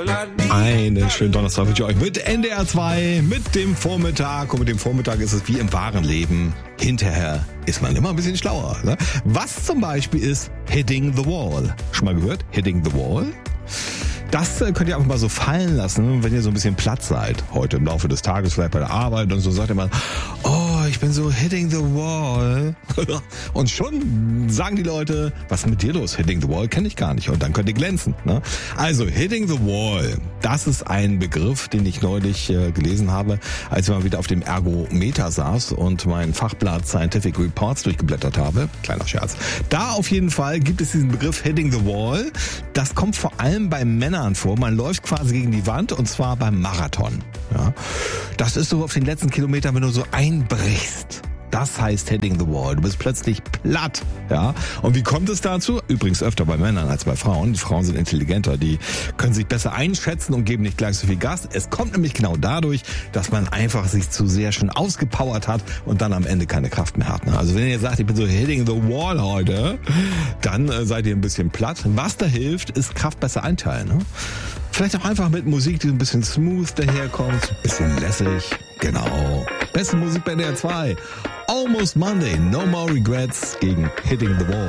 Einen schönen Donnerstag wünsche ich euch mit NDR 2, mit dem Vormittag. Und mit dem Vormittag ist es wie im wahren Leben. Hinterher ist man immer ein bisschen schlauer. Ne? Was zum Beispiel ist Hitting the Wall? Schon mal gehört? Hitting the Wall? Das könnt ihr einfach mal so fallen lassen, wenn ihr so ein bisschen platt seid. Heute im Laufe des Tages, vielleicht bei der Arbeit und so sagt ihr mal, oh, ich bin so hitting the wall. Und schon sagen die Leute, was ist mit dir los? Hitting the wall kenne ich gar nicht. Und dann könnt ihr glänzen. Ne? Also hitting the wall, das ist ein Begriff, den ich neulich gelesen habe, als ich mal wieder auf dem Ergometer saß und mein Fachblatt Scientific Reports durchgeblättert habe. Kleiner Scherz. Da auf jeden Fall gibt es diesen Begriff hitting the wall. Das kommt vor allem bei Männern vor. Man läuft quasi gegen die Wand und zwar beim Marathon. Ja. Das ist so auf den letzten Kilometern, wenn du so einbrichst. Das heißt hitting the wall. Du bist plötzlich platt. Ja. Und wie kommt es dazu? Übrigens öfter bei Männern als bei Frauen. Die Frauen sind intelligenter. Die können sich besser einschätzen und geben nicht gleich so viel Gas. Es kommt nämlich genau dadurch, dass man einfach sich zu sehr schon ausgepowert hat und dann am Ende keine Kraft mehr hat. Also wenn ihr sagt, ich bin so hitting the wall heute, dann seid ihr ein bisschen platt. Was da hilft, ist Kraft besser einteilen. Ne? Vielleicht auch einfach mit Musik, die ein bisschen smooth daherkommt, ein bisschen lässig. Genau. Beste Musik bei NDR 2. Almost Monday, No More Regrets gegen Hitting the Wall.